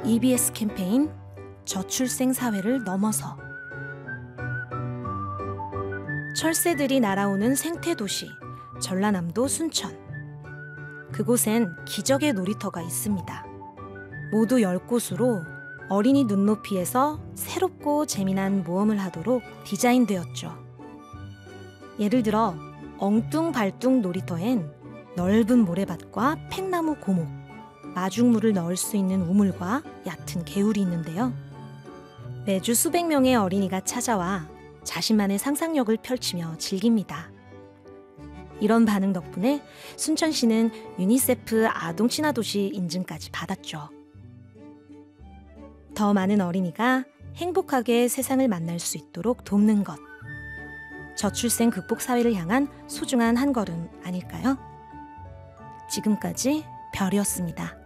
EBS 캠페인 저출생 사회를 넘어서. 철새들이 날아오는 생태도시 전라남도 순천. 그곳엔 기적의 놀이터가 있습니다. 모두 10곳으로 어린이 눈높이에서 새롭고 재미난 모험을 하도록 디자인되었죠. 예를 들어 엉뚱발뚱 놀이터엔 넓은 모래밭과 팽나무 고목, 마중물을 넣을 수 있는 우물과 얕은 개울이 있는데요. 매주 수백 명의 어린이가 찾아와 자신만의 상상력을 펼치며 즐깁니다. 이런 반응 덕분에 순천시는 유니세프 아동 친화도시 인증까지 받았죠. 더 많은 어린이가 행복하게 세상을 만날 수 있도록 돕는 것. 저출생 극복 사회를 향한 소중한 한 걸음 아닐까요? 지금까지 별이었습니다.